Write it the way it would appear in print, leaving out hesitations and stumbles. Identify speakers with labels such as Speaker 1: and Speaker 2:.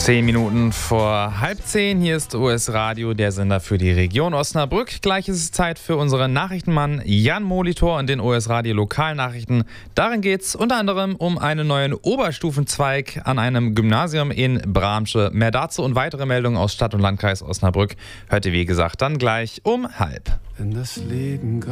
Speaker 1: 10 Minuten vor 9:30. Hier ist OS Radio, der Sender für die Region Osnabrück. Gleich ist es Zeit für unseren Nachrichtenmann Jan Molitor und den OS Radio Lokalnachrichten. Darin geht es unter anderem um einen neuen Oberstufenzweig an einem Gymnasium in Bramsche. Mehr dazu und weitere Meldungen aus Stadt und Landkreis Osnabrück hört ihr, wie gesagt, dann gleich um 9:30.
Speaker 2: Wenn das Leben